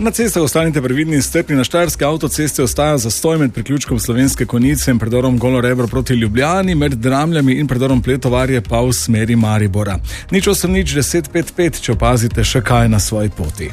Na cestah ostanite previdni in strpni. Na štajerski avtocesti ostaja zastoj med priključkom Slovenske Konjice in predorom Golo Rebro proti Ljubljani, med Dramljami in predorom Pletovarje pa v smeri Maribora. 08-1055, če opazite še kaj na svoji poti.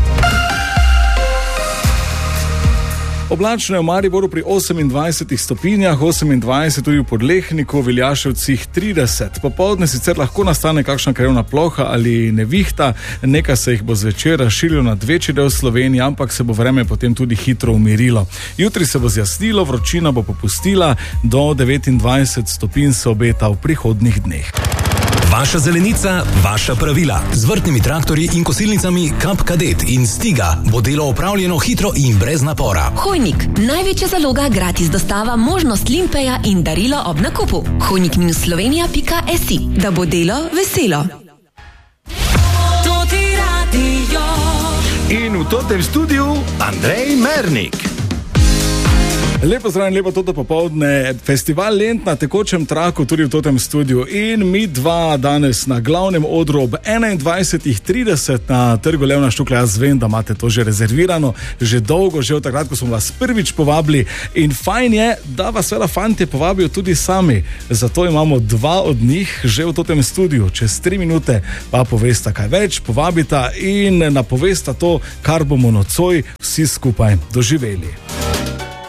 Oblačno je v Mariboru pri 28 stopinjah, 28 tudi v Podlehniku, v Viljaševcih 30. Popoldne sicer lahko nastane kakšna krajevna ploha ali nevihta, nekaj se jih bo zvečer razširilo nad večji del Slovenije, ampak se bo vreme potem tudi hitro umirilo. Jutri se bo zjasnilo, vročina bo popustila, do 29 stopinj se obeta v prihodnjih dneh. Vaša zelenica, vaša pravila. Z vrtnimi traktorji in kosilnicami Kap Kadet in Stiga bo delo opravljeno hitro in brez napora. Hojnik, največja zaloga, gratis dostava, možnost limpeja in darilo ob nakupu. hojnik-slovenija.si, da bo delo veselo. In v totem studiu Andrej Mernik. Lepo zdrav in lepo toto popoldne. Festival Lent na tekočem traku tudi v totem studiu in mi dva danes na glavnem odru ob 21.30 na trgu Levna Štuklja. Jaz vem, da imate to že rezervirano, že dolgo, že od takrat, ko smo vas prvič povabili, in fajn je, da vas seveda fantje povabijo tudi sami. Zato imamo dva od njih že v totem studiu. Čez 3 minute pa povesta kaj več, povabita in napovesta to, kar bomo nocoj vsi skupaj doživeli.